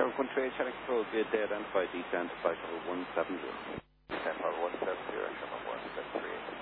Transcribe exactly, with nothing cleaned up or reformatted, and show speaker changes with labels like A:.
A: Tower one three eight, Shelly Control, be identified, descend to flight level one seven zero.
B: December one seven zero, Sherman one seven three eight.